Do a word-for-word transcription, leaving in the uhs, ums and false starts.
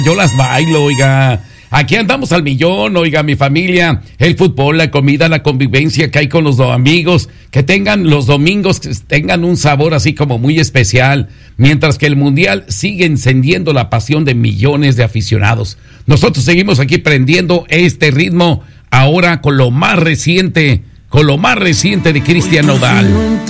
Yo las bailo, oiga. Aquí andamos al millón, oiga, mi familia. El fútbol, la comida, la convivencia que hay con los amigos. Que tengan los domingos, que tengan un sabor así como muy especial. Mientras que el mundial sigue encendiendo la pasión de millones de aficionados. Nosotros seguimos aquí prendiendo este ritmo. Ahora con lo más reciente, con lo más reciente de Cristian Nodal.